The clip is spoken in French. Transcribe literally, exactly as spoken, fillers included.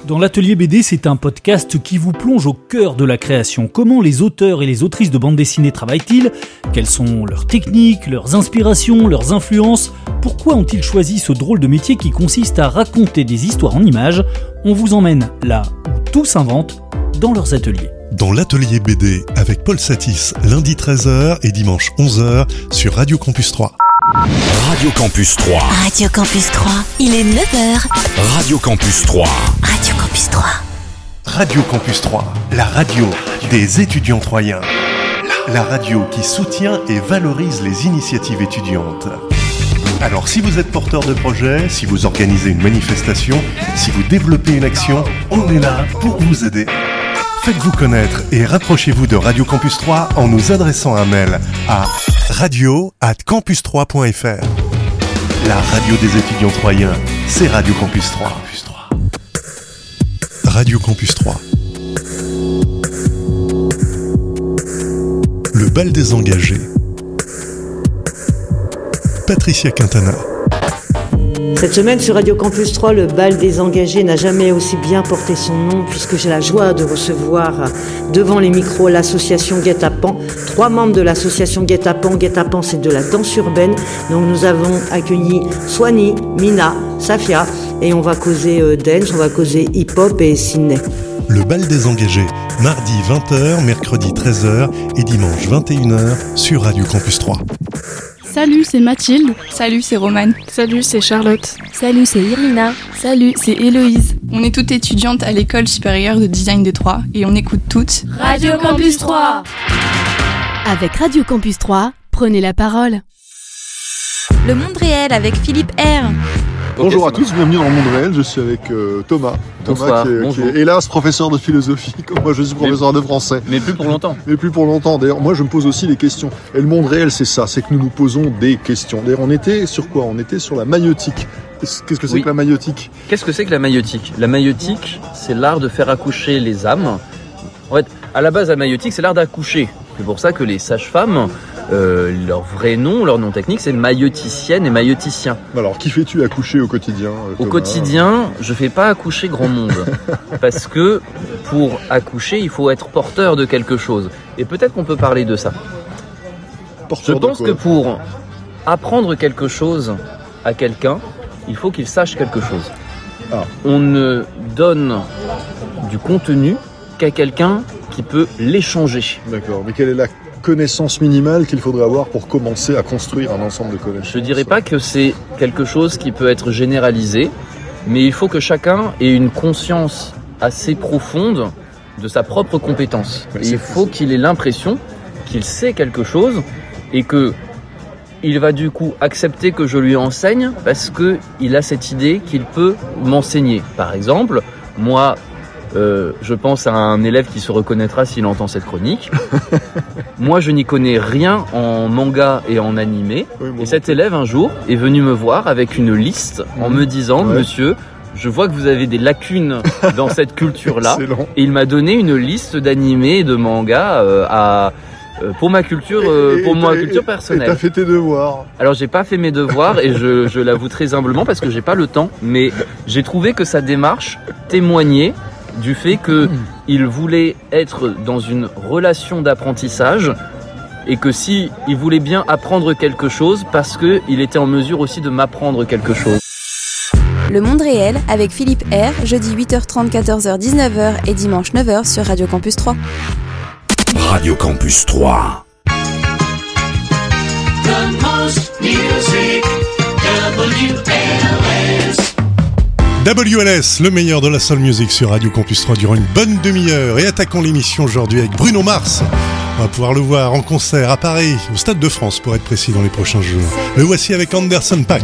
Dans l'Atelier B D, c'est un podcast qui vous plonge au cœur de la création. Comment les auteurs et les autrices de bande dessinée travaillent-ils ? Quelles sont leurs techniques, leurs inspirations, leurs influences ? Pourquoi ont-ils choisi ce drôle de métier qui consiste à raconter des histoires en images ? On vous emmène là où tout s'invente, dans leurs ateliers. Dans l'Atelier B D avec Paul Satis, lundi treize heures et dimanche onze heures sur Radio Campus trois. Radio Campus trois. Radio Campus trois, il est neuf heures. Radio Campus trois. Radio Campus trois. Radio Campus trois, la radio des étudiants troyens. La radio qui soutient et valorise les initiatives étudiantes. Alors si vous êtes porteur de projet, si vous organisez une manifestation, si vous développez une action, on est là pour vous aider. Faites-vous connaître et rapprochez-vous de Radio Campus trois en nous adressant un mail à radio arobase campus trois point f r. La radio des étudiants troyens, c'est Radio Campus trois. Radio Campus trois. Le bal des engagés. Patricia Quintana. Cette semaine sur Radio Campus trois, le bal des engagés n'a jamais aussi bien porté son nom puisque j'ai la joie de recevoir devant les micros l'association Guet-Apens, trois membres de l'association Guet-Apens. Guet-Apens, c'est de la danse urbaine. Donc nous avons accueilli Swanny, Mina, Safia et on va causer euh, dance, on va causer hip-hop et Sydney. Le bal des engagés, mardi vingt heures, mercredi treize heures et dimanche vingt et une heures sur Radio Campus trois. Salut, c'est Mathilde. Salut, c'est Romane. Salut, c'est Charlotte. Salut, c'est Irina. Salut, c'est Héloïse. On est toutes étudiantes à l'école supérieure de design de Troyes et on écoute toutes Radio Campus trois. Avec Radio Campus trois, prenez la parole. Le monde réel avec Philippe R. Bonjour okay, à tous, bienvenue dans le monde réel, je suis avec euh, Thomas. Thomas Bonsoir, qui, est, qui est hélas professeur de philosophie, comme moi je suis professeur mais, de français. Mais plus pour longtemps. Mais plus pour longtemps, d'ailleurs moi je me pose aussi des questions. Et le monde réel c'est ça, c'est que nous nous posons des questions. D'ailleurs on était sur quoi ? On était sur la maïeutique. Qu'est-ce que c'est oui. que la maïeutique ? Qu'est-ce que c'est que la maïeutique ? La maïeutique, c'est l'art de faire accoucher les âmes. En fait, à la base la maïeutique c'est l'art d'accoucher. C'est pour ça que les sages-femmes, euh, leur vrai nom, leur nom technique, c'est maïeuticienne et maïeuticien. Alors, qui fais-tu accoucher au quotidien, Thomas ? Au quotidien, je fais pas accoucher grand monde. Parce que pour accoucher, il faut être porteur de quelque chose. Et peut-être qu'on peut parler de ça. Porteur je pense de que pour apprendre quelque chose à quelqu'un, il faut qu'il sache quelque chose. Ah. On ne donne du contenu qu'à quelqu'un qui peut l'échanger. D'accord, mais quelle est la connaissance minimale qu'il faudrait avoir pour commencer à construire un ensemble de connaissances ? Je ne dirais pas que c'est quelque chose qui peut être généralisé, mais il faut que chacun ait une conscience assez profonde de sa propre compétence. Et il faut qu'il ait l'impression qu'il sait quelque chose et que il va du coup accepter que je lui enseigne parce qu'il a cette idée qu'il peut m'enseigner. Par exemple, moi, Euh, je pense à un élève qui se reconnaîtra s'il entend cette chronique. Moi, je n'y connais rien en manga et en animé. Oui, et cet élève, un jour, est venu me voir avec une liste mmh. en me disant, ouais. Monsieur, je vois que vous avez des lacunes dans cette culture-là. Et il m'a donné une liste d'animés et de mangas euh, à... pour ma culture, euh, pour ma culture personnelle. Et t'as fait tes devoirs ? Alors j'ai pas fait mes devoirs et je, je l'avoue très humblement parce que j'ai pas le temps. Mais j'ai trouvé que sa démarche témoignait du fait qu'il voulait être dans une relation d'apprentissage et que si il voulait bien apprendre quelque chose parce qu'il était en mesure aussi de m'apprendre quelque chose. Le monde réel avec Philippe R, jeudi huit heures trente, quatorze heures, dix-neuf heures et dimanche neuf heures sur Radio Campus trois. Radio Campus trois. The most music, W L S. W L S, le meilleur de la soul music sur Radio Campus trois durant une bonne demi-heure. Et attaquons l'émission aujourd'hui avec Bruno Mars. On va pouvoir le voir en concert à Paris, au Stade de France pour être précis dans les prochains jours. Le voici avec Anderson .Paak.